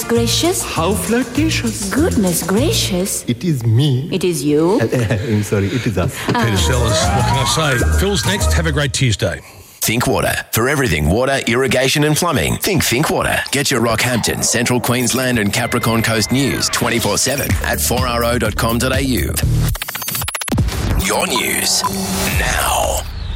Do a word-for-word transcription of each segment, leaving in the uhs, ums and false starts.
gracious. How flirtatious. Goodness gracious. It is me. It is you. I'm sorry, it is us. Uh, Peter Sellers, what can I say? Phil's next. Have a great Tuesday. Think Water. For everything water, irrigation and plumbing, think Think Water. Get your Rockhampton, Central Queensland and Capricorn Coast news twenty-four seven at four r o dot com dot a u. Your news now.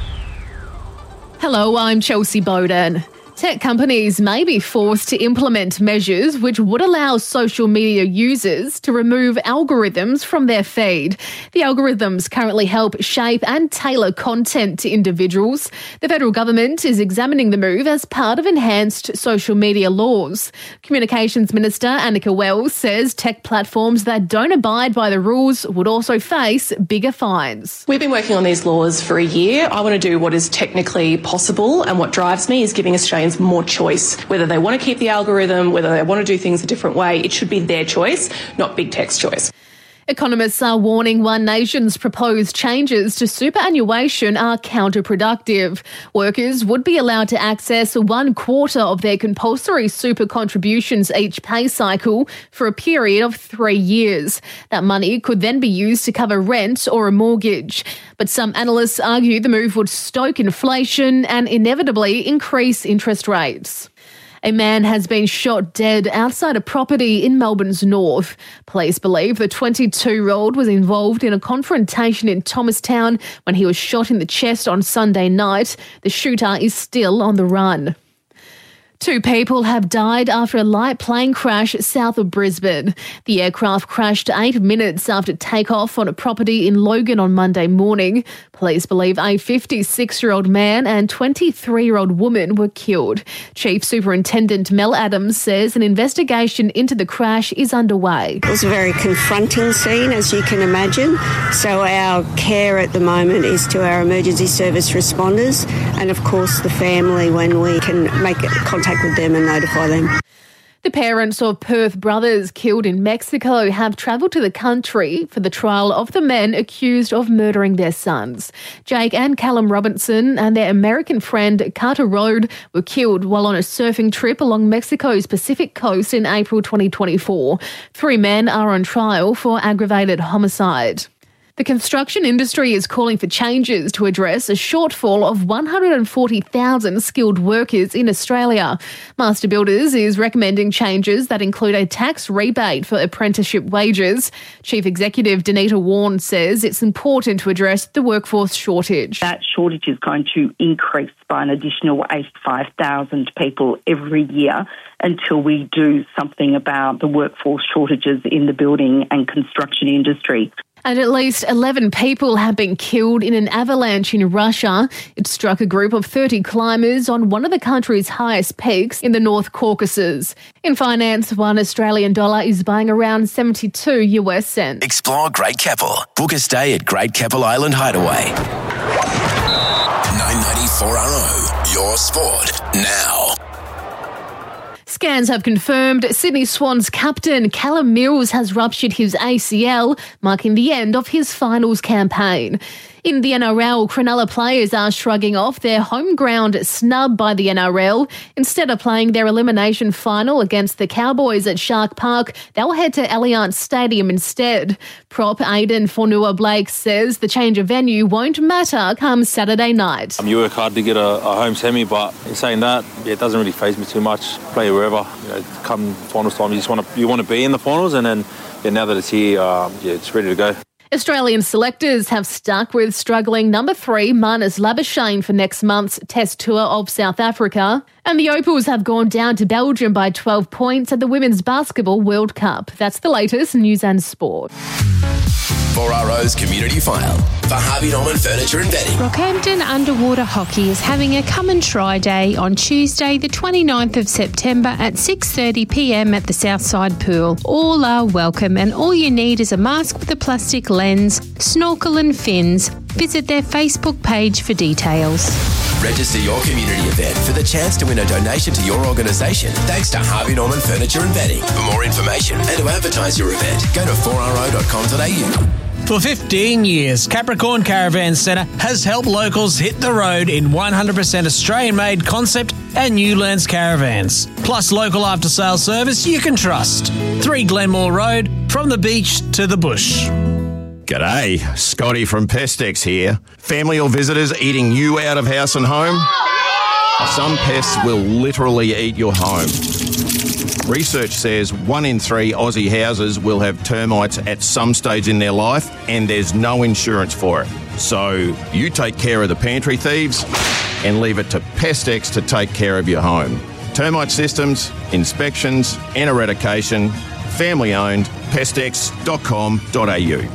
Hello, I'm Chelsea Bowden. Tech companies may be forced to implement measures which would allow social media users to remove algorithms from their feed. The algorithms currently help shape and tailor content to individuals. The federal government is examining the move as part of enhanced social media laws. Communications Minister Annika Wells says tech platforms that don't abide by the rules would also face bigger fines. We've been working on these laws for a year. I want to do what is technically possible, and what drives me is giving Australians more choice. Whether they want to keep the algorithm, whether they want to do things a different way, it should be their choice, not Big Tech's choice. Economists are warning One Nation's proposed changes to superannuation are counterproductive. Workers would be allowed to access one quarter of their compulsory super contributions each pay cycle for a period of three years. That money could then be used to cover rent or a mortgage. But some analysts argue the move would stoke inflation and inevitably increase interest rates. A man has been shot dead outside a property in Melbourne's north. Police believe the twenty-two-year-old was involved in a confrontation in Thomastown when he was shot in the chest on Sunday night. The shooter is still on the run. Two people have died after a light plane crash south of Brisbane. The aircraft crashed eight minutes after takeoff on a property in Logan on Monday morning. Police believe a fifty-six-year-old man and twenty-three-year-old woman were killed. Chief Superintendent Mel Adams says an investigation into the crash is underway. It was a very confronting scene, as you can imagine. So our care at the moment is to our emergency service responders and, of course, the family when we can make contact with them and notify them. The parents of Perth brothers killed in Mexico have travelled to the country for the trial of the men accused of murdering their sons. Jake and Callum Robinson and their American friend Carter Rode were killed while on a surfing trip along Mexico's Pacific coast in April twenty twenty-four. Three men are on trial for aggravated homicide. The construction industry is calling for changes to address a shortfall of one hundred forty thousand skilled workers in Australia. Master Builders is recommending changes that include a tax rebate for apprenticeship wages. Chief Executive Danita Warren says it's important to address the workforce shortage. That shortage is going to increase by an additional eighty-five thousand people every year until we do something about the workforce shortages in the building and construction industry. And at least eleven people have been killed in an avalanche in Russia. It struck a group of thirty climbers on one of the country's highest peaks in the North Caucasus. In finance, one Australian dollar is buying around seventy-two US cents. Explore Great Keppel. Book a stay at Great Keppel Island Hideaway. nine ninety-four R O, your sport now. Scans have confirmed Sydney Swans captain Callum Mills has ruptured his A C L, marking the end of his finals campaign. In the N R L, Cronulla players are shrugging off their home ground snub by the N R L. Instead of playing their elimination final against the Cowboys at Shark Park, they'll head to Allianz Stadium instead. Prop Aidan Fonua-Blake says the change of venue won't matter come Saturday night. Um, you work hard to get a, a home semi, but in saying that, yeah, it doesn't really faze me too much. Play wherever. You know, come finals time, you just want to you want to be in the finals, and then yeah, now that it's here, um, yeah, it's ready to go. Australian selectors have stuck with struggling number three Marnus Labuschagne for next month's Test tour of South Africa. And the Opals have gone down to Belgium by twelve points at the Women's Basketball World Cup. That's the latest news and sport. four R O's Community File for Harvey Norman Furniture and Bedding. Rockhampton Underwater Hockey is having a come and try day on Tuesday the twenty-ninth of September at six thirty p m at the Southside Pool. All are welcome and all you need is a mask with a plastic lens, snorkel and fins. Visit their Facebook page for details. Register your community event for the chance to win a donation to your organisation thanks to Harvey Norman Furniture and Bedding. For more information and to advertise your event, go to four r o dot com dot a u. For fifteen years, Capricorn Caravan Centre has helped locals hit the road in one hundred percent Australian-made concept and Newlands caravans. Plus local after-sales service you can trust. three Glenmore Road, from the beach to the bush. G'day, Scotty from Pestex here. Family or visitors eating you out of house and home? Some pests will literally eat your home. Research says one in three Aussie houses will have termites at some stage in their life, and there's no insurance for it. So you take care of the pantry thieves and leave it to Pestex to take care of your home. Termite systems, inspections and eradication, family owned, pestex dot com dot a u.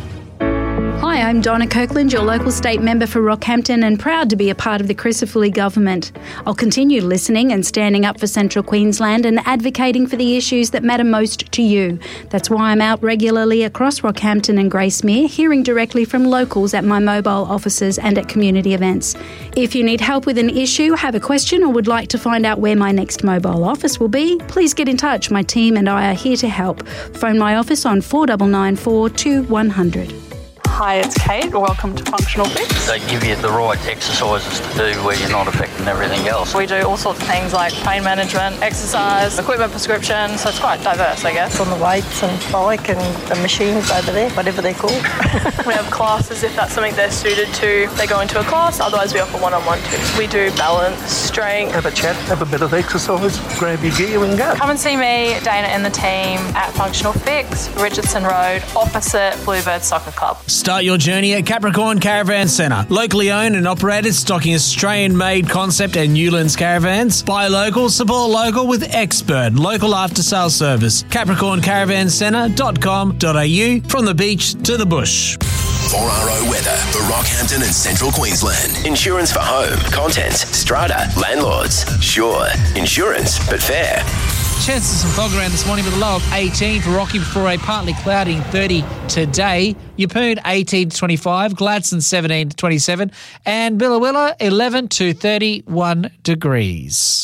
Hi, I'm Donna Kirkland, your local state member for Rockhampton, and proud to be a part of the Crisafulli government. I'll continue listening and standing up for Central Queensland and advocating for the issues that matter most to you. That's why I'm out regularly across Rockhampton and Gracemere, hearing directly from locals at my mobile offices and at community events. If you need help with an issue, have a question, or would like to find out where my next mobile office will be, please get in touch. My team and I are here to help. Phone my office on four nine nine four two one zero zero. Hi, it's Kate. Welcome to Functional Fix. They give you the right exercises to do where you're not affecting everything else. We do all sorts of things like pain management, exercise, equipment prescription, so it's quite diverse, I guess. On the weights and bike and the machines over there, whatever they're called. We have classes if that's something they're suited to. They go into a class, otherwise we offer one-on-one too. We do balance, strength. Have a chat, have a bit of exercise, grab your gear and go. Come and see me, Dana and the team at Functional Fix, Richardson Road, opposite Bluebird Soccer Club. Start your journey at Capricorn Caravan Centre. Locally owned and operated, stocking Australian-made concept and Newlands caravans. Buy local, support local with expert local after-sales service. capricorn caravan centre dot com dot a u, from the beach to the bush. four R O weather for Rockhampton and Central Queensland. Insurance for home, contents, strata, landlords. Sure, insurance, but fair. Chances of some fog around this morning with a low of eighteen for Rocky before a partly cloudy and thirty today. Yeppoon eighteen to twenty-five, Gladstone seventeen to twenty-seven, and Billawilla eleven to thirty-one degrees.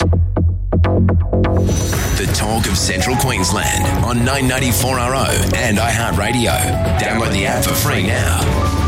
The talk of Central Queensland on nine ninety-four R O and iHeartRadio. Download the app for free now.